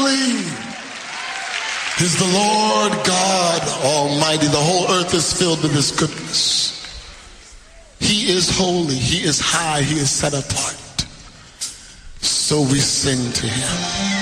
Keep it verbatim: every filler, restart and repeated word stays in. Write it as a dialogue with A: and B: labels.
A: holy is the Lord God Almighty. The whole earth is filled with his goodness. He is holy. He is high. He is set apart. So we sing to him.